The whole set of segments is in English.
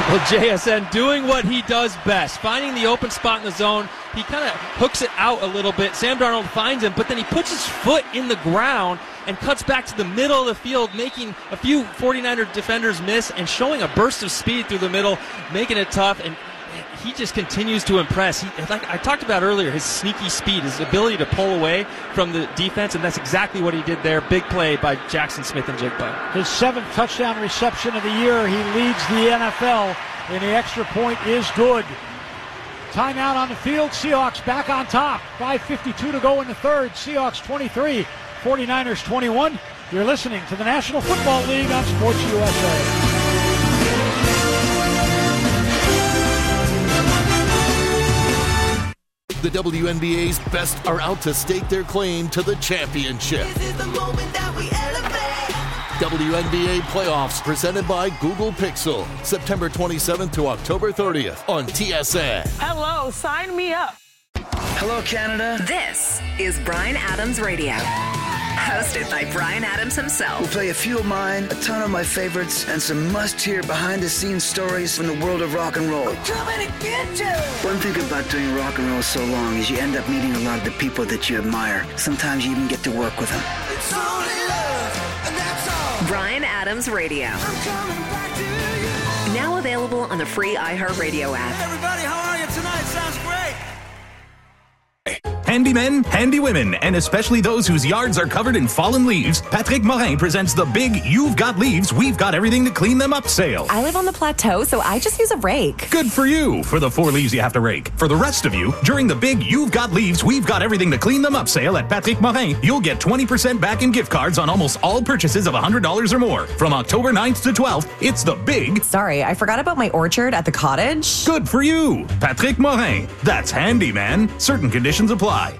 Well, JSN doing what he does best, finding the open spot in the zone. He kind of hooks it out a little bit. Sam Darnold finds him, but then he puts his foot in the ground and cuts back to the middle of the field, making a few 49er defenders miss and showing a burst of speed through the middle, making it tough. And he just continues to impress. Like I talked about earlier, his sneaky speed, his ability to pull away from the defense, and that's exactly what he did there. Big play by Jackson Smith-Njigba. His 7th touchdown reception of the year. He leads the NFL, and the extra point is good. Timeout on the field. Seahawks back on top. 5:52 to go in the third. Seahawks 23, 49ers 21. You're listening to the National Football League on Sports USA. The WNBA's best are out to stake their claim to the championship. This is the moment that we elevate. WNBA playoffs presented by Google Pixel. September 27th to October 30th on TSN. Hello, sign me up. Hello, Canada. This is Bryan Adams Radio. Hosted by Bryan Adams himself. We'll play a few of mine, a ton of my favorites, and some must-hear behind-the-scenes stories from the world of rock and roll. I'm coming to get you. One thing about doing rock and roll so long is you end up meeting a lot of the people that you admire. Sometimes you even get to work with them. It's only love, and that's all. Bryan Adams Radio. I'm coming back to you. Now available on the free iHeartRadio app. Everybody, how are you tonight? Sounds great. Handy men, handy women, and especially those whose yards are covered in fallen leaves, Patrick Morin presents the big You've Got Leaves, We've Got Everything to Clean Them Up sale. I live on the plateau, so I just use a rake. Good for you for the 4 leaves you have to rake. For the rest of you, during the big You've Got Leaves, We've Got Everything to Clean Them Up sale at Patrick Morin, you'll get 20% back in gift cards on almost all purchases of $100 or more. From October 9th to 12th, it's the big... Sorry, I forgot about my orchard at the cottage. Good for you, Patrick Morin. That's handy, man. Certain conditions apply.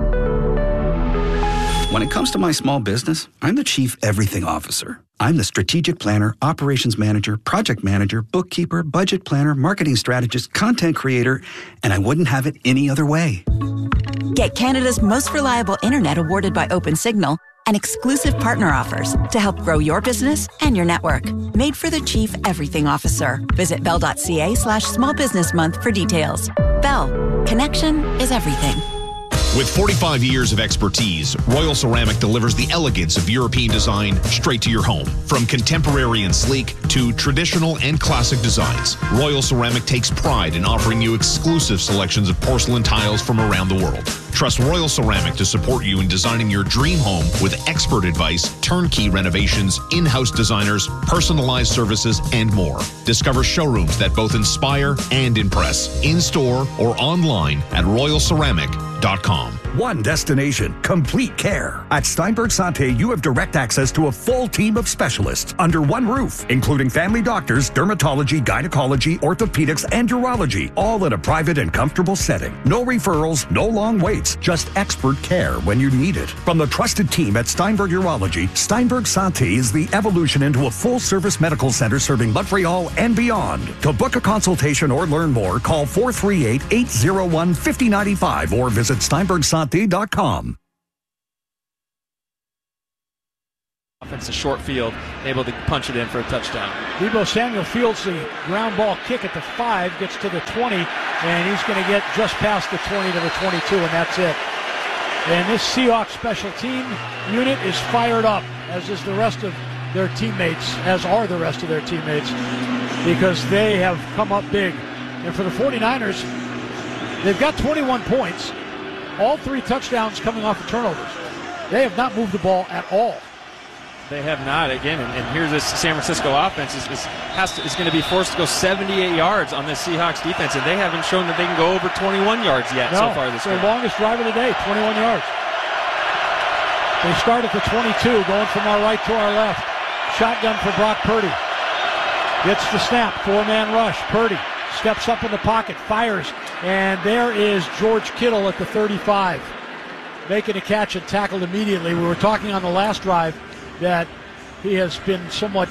When it comes to my small business, I'm the Chief Everything Officer. I'm the strategic planner, operations manager, project manager, bookkeeper, budget planner, marketing strategist, content creator, and I wouldn't have it any other way. Get Canada's most reliable internet awarded by OpenSignal and exclusive partner offers to help grow your business and your network. Made for the Chief Everything Officer. Visit bell.ca/small business month for details. Bell. Connection is everything. With 45 years of expertise, Royal Ceramic delivers the elegance of European design straight to your home. From contemporary and sleek to traditional and classic designs, Royal Ceramic takes pride in offering you exclusive selections of porcelain tiles from around the world. Trust Royal Ceramic to support you in designing your dream home with expert advice, turnkey renovations, in-house designers, personalized services, and more. Discover showrooms that both inspire and impress, in-store or online at royalceramic.com. One destination, complete care. At Steinberg Santé, you have direct access to a full team of specialists under one roof, including family doctors, dermatology, gynecology, orthopedics, and urology, all in a private and comfortable setting. No referrals, no long waits, just expert care when you need it. From the trusted team at Steinberg Urology, Steinberg Santé is the evolution into a full-service medical center serving Montreal and beyond. To book a consultation or learn more, call 438-801-5095 or visit steinbergsante.com. Offense, a short field, able to punch it in for a touchdown. Deebo Samuel fields the ground ball kick at the 5, gets to the 20, and he's going to get just past the 20 to the 22, and that's it. And this Seahawks special team unit is fired up, as is the rest of their teammates, as are the rest of their teammates, because they have come up big. And for the 49ers, they've got 21 points. All 3 touchdowns coming off of turnovers. They have not moved the ball at all. They have not, again, and here's this San Francisco offense is going to be forced to go 78 yards on this Seahawks defense, and they haven't shown that they can go over 21 yards yet so far this game. Their longest drive of the day, 21 yards. They start at the 22, going from our right to our left. Shotgun for Brock Purdy. Gets the snap, 4-man rush. Purdy steps up in the pocket, fires, and there is George Kittle at the 35. Making a catch and tackled immediately. We were talking on the last drive that he has been somewhat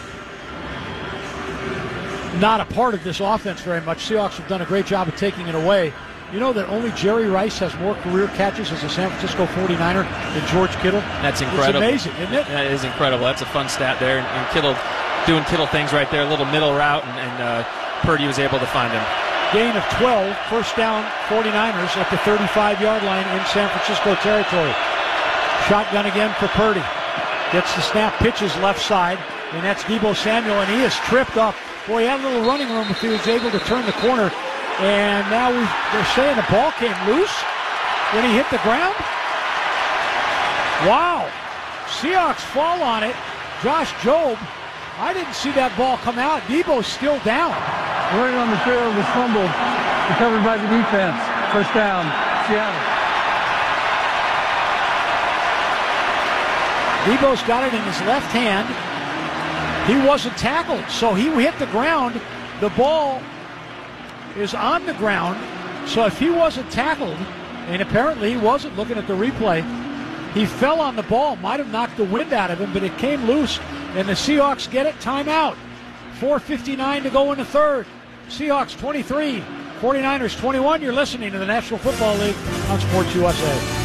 not a part of this offense very much. Seahawks have done a great job of taking it away. You know that only Jerry Rice has more career catches as a San Francisco 49er than George Kittle? That's incredible. It's amazing, isn't it? That is incredible. That's a fun stat there. And Kittle doing Kittle things right there, a little middle route and Purdy was able to find him. Gain of 12, first down 49ers at the 35-yard line in San Francisco territory. Shotgun again for Purdy. Gets the snap, pitches left side, and that's Deebo Samuel, and he is tripped up. Boy, he had a little running room if he was able to turn the corner. And now they're saying the ball came loose when he hit the ground. Wow. Seahawks fall on it. Josh Jobe, I didn't see that ball come out. Deebo's still down. Right on the trail of the fumble, recovered by the defense. First down, Seattle. Deebo's got it in his left hand. He wasn't tackled, so he hit the ground. The ball is on the ground, so if he wasn't tackled, and apparently he wasn't, looking at the replay, he fell on the ball, might have knocked the wind out of him, but it came loose, and the Seahawks get it. Timeout. 4:59 to go in the third. Seahawks 23, 49ers 21. You're listening to the National Football League on Sports USA.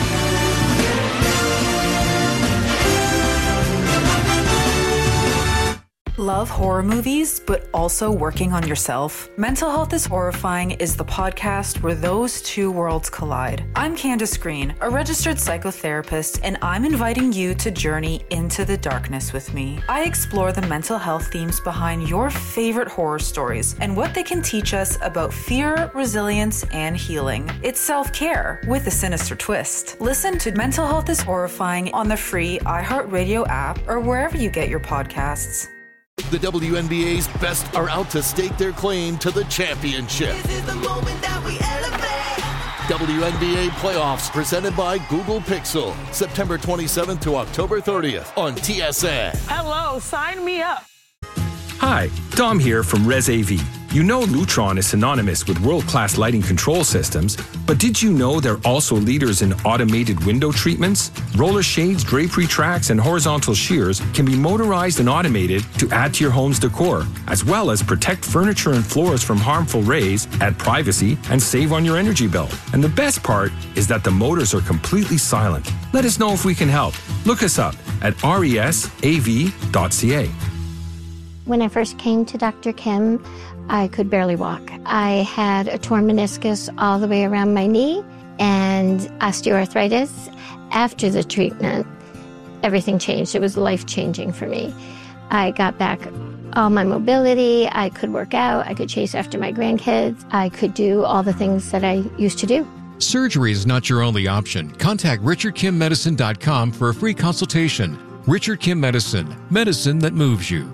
Love horror movies, but also working on yourself? Mental Health is Horrifying is the podcast where those two worlds collide. I'm Candace Green, a registered psychotherapist, and I'm inviting you to journey into the darkness with me. I explore the mental health themes behind your favorite horror stories and what they can teach us about fear, resilience, and healing. It's self-care with a sinister twist. Listen to Mental Health is Horrifying on the free iHeartRadio app or wherever you get your podcasts. The WNBA's best are out to stake their claim to the championship. This is the moment that we elevate. WNBA playoffs presented by Google Pixel. September 27th to October 30th on TSN. Hello, sign me up. Hi, Dom here from ResAV. You know Lutron is synonymous with world-class lighting control systems, but did you know they're also leaders in automated window treatments? Roller shades, drapery tracks, and horizontal shears can be motorized and automated to add to your home's decor, as well as protect furniture and floors from harmful rays, add privacy, and save on your energy bill. And the best part is that the motors are completely silent. Let us know if we can help. Look us up at resav.ca. When I first came to Dr. Kim, I could barely walk. I had a torn meniscus all the way around my knee and osteoarthritis. After the treatment, everything changed. It was life-changing for me. I got back all my mobility. I could work out. I could chase after my grandkids. I could do all the things that I used to do. Surgery is not your only option. Contact RichardKimMedicine.com for a free consultation. Richard Kim Medicine. Medicine that moves you.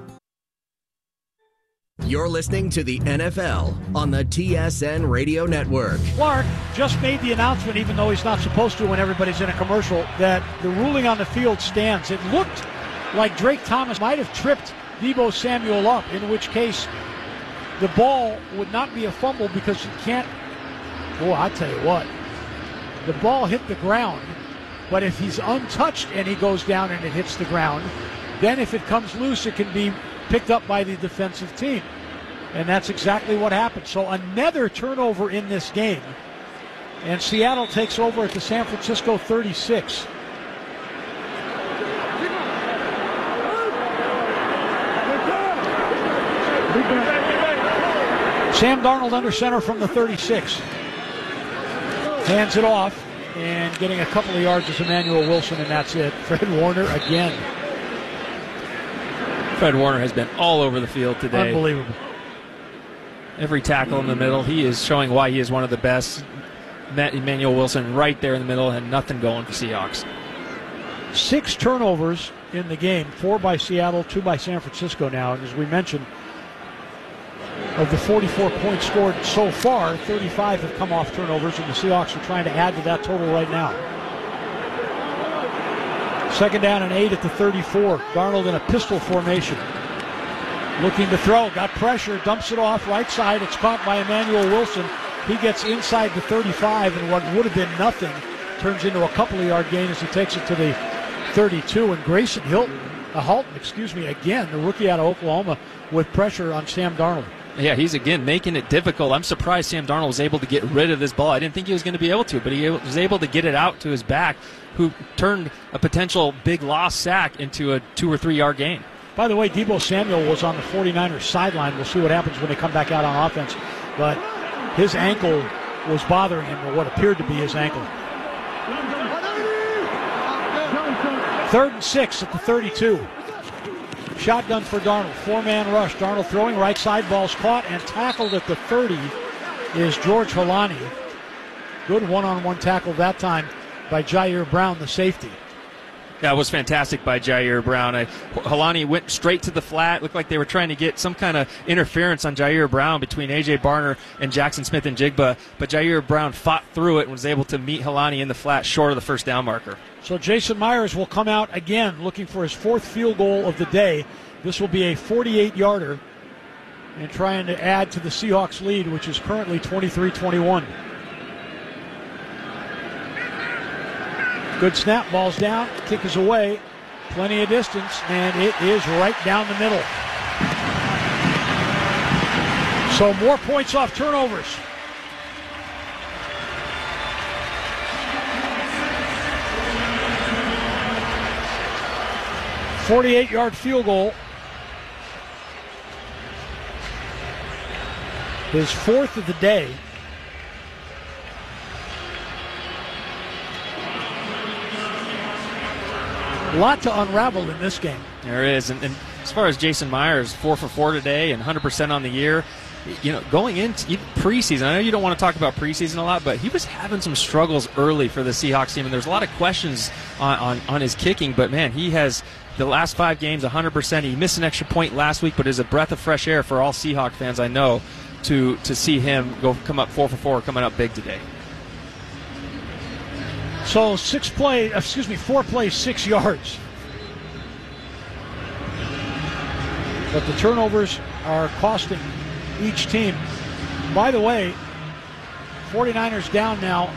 You're listening to the NFL on the TSN Radio Network. Clark just made the announcement, even though he's not supposed to when everybody's in a commercial, that the ruling on the field stands. It looked like Drake Thomas might have tripped Deebo Samuel up, in which case the ball would not be a fumble because you can't. Boy, I tell you what, the ball hit the ground, but if he's untouched and he goes down and it hits the ground, then if it comes loose, it can be picked up by the defensive team. And that's exactly what happened. So another turnover in this game. And Seattle takes over at the San Francisco 36. Sam Darnold under center from the 36. Hands it off. And getting a couple of yards is Emmanuel Wilson, and that's it. Fred Warner again. Fred Warner has been all over the field today. Unbelievable. Every tackle in the middle. He is showing why he is one of the best. Emmanuel Wilson right there in the middle, and nothing going for Seahawks. 6 turnovers in the game, 4 by Seattle, 2 by San Francisco now. And as we mentioned, of the 44 points scored so far, 35 have come off turnovers, and the Seahawks are trying to add to that total right now. Second down and 8 at the 34. Darnold in a pistol formation. Looking to throw. Got pressure. Dumps it off right side. It's caught by Emmanuel Wilson. He gets inside the 35, and what would have been nothing turns into a couple-of-yard gain as he takes it to the 32. And Grayson Halton, again, the rookie out of Oklahoma, with pressure on Sam Darnold. Yeah, he's again making it difficult. I'm surprised Sam Darnold was able to get rid of this ball. I didn't think he was going to be able to, but he was able to get it out to his back, who turned a potential big loss sack into a 2 or 3 yard gain. By the way, Deebo Samuel was on the 49ers sideline. We'll see what happens when they come back out on offense. But his ankle was bothering him, or what appeared to be his ankle. 3rd and 6 at the 32. Shotgun for Darnold. 4-man rush. Darnold throwing right side. Ball's caught and tackled at the 30 is George Holani. Good one-on-one tackle that time by Jair Brown, the safety. That was fantastic by Jair Brown. Holani went straight to the flat. Looked like they were trying to get some kind of interference on Jair Brown between A.J. Barner and Jackson Smith-Njigba. But Jair Brown fought through it and was able to meet Holani in the flat short of the first down marker. So Jason Myers will come out again looking for his 4th field goal of the day. This will be a 48-yarder and trying to add to the Seahawks lead, which is currently 23-21. Good snap, ball's down, kick is away, plenty of distance, and it is right down the middle. So more points off turnovers. .48-yard field goal. His 4th of the day. A lot to unravel in this game. There is. And as far as Jason Myers, 4 for 4 today and 100% on the year, you know, going into preseason, I know you don't want to talk about preseason a lot, but he was having some struggles early for the Seahawks team, and there's a lot of questions on his kicking, but man, he has the last 5 games 100%. He missed an extra point last week, but is a breath of fresh air for all Seahawk fans, I know, to see him come up 4 for 4, coming up big today. So 4 plays, 6 yards. But the turnovers are costing each team. By the way, 49ers down now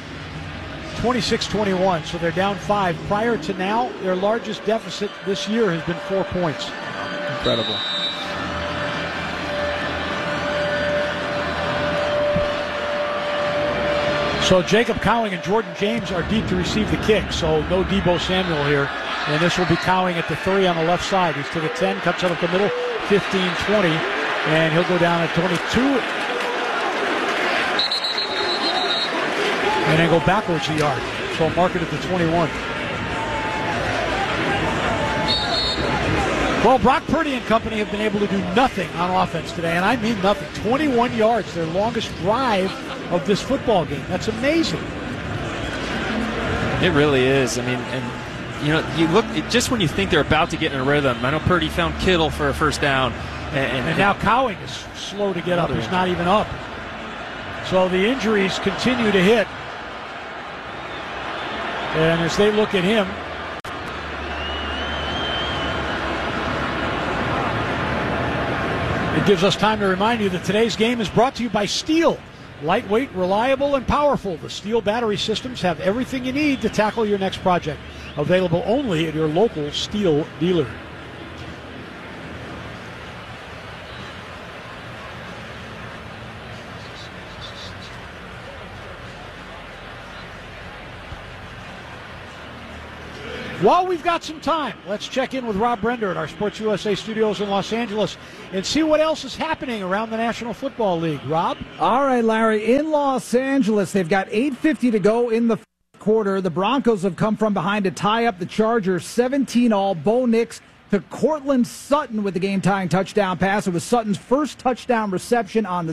26-21, so they're down 5. Prior to now, their largest deficit this year has been 4 points. Incredible. So Jacob Cowing and Jordan James are deep to receive the kick, so no Deebo Samuel here. And this will be Cowing at the 3 on the left side. He's to the 10, cuts out up the middle, 15-20, and he'll go down at 22. And then go backwards a yard. So mark it at the 21. Well, Brock Purdy and company have been able to do nothing on offense today, and I mean nothing. 21 yards, their longest drive of this football game. That's amazing. It really is. I mean, and you know, you look just when you think they're about to get in a rhythm. I know Purdy found Kittle for a first down, and now Cowing is slow to get up. He's not even up. So the injuries continue to hit, and as they look at him, it gives us time to remind you that today's game is brought to you by Steel. Lightweight, reliable, and powerful. The Steel battery systems have everything you need to tackle your next project. Available only at your local Steel dealer. While we've got some time, let's check in with Rob Brender at our Sports USA studios in Los Angeles and see what else is happening around the National Football League. Rob? All right, Larry. In Los Angeles, they've got 8:50 to go in the quarter. The Broncos have come from behind to tie up the Chargers 17-all. Bo Nix to Cortland Sutton with the game-tying touchdown pass. It was Sutton's first touchdown reception on the